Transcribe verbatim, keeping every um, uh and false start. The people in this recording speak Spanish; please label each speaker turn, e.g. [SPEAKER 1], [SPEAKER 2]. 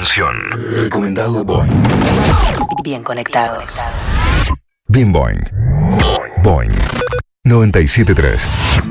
[SPEAKER 1] canción. Recomendado Boing.
[SPEAKER 2] Bien conectados.
[SPEAKER 1] Bien Boing. Boing. noventa y siete punto tres.